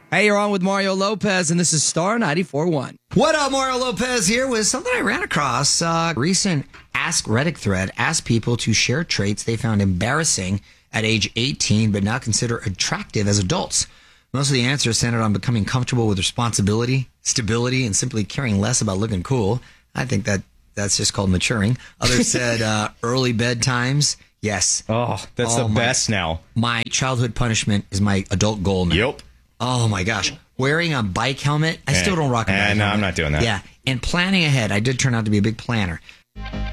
Hey, you're on with Mario Lopez, and this is Star 94.1. What up, Mario Lopez here with something I ran across. Recent Ask Reddit thread asked people to share traits they found embarrassing at age 18 but now consider attractive as adults. Most of the answers centered on becoming comfortable with responsibility, stability, and simply caring less about looking cool. I think that's just called maturing. Others said early bedtimes. Yes. Oh, that's the best now. My childhood punishment is my adult goal now. Yep. Oh, my gosh. Wearing a bike helmet. I still don't rock a bike helmet. No, I'm not doing that. Yeah. And planning ahead. I did turn out to be a big planner.